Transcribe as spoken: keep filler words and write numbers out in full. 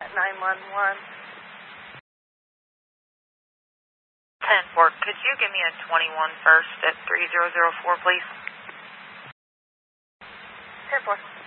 nine one one. ten four, could you give me a twenty-one first at three zero zero four, please? ten four.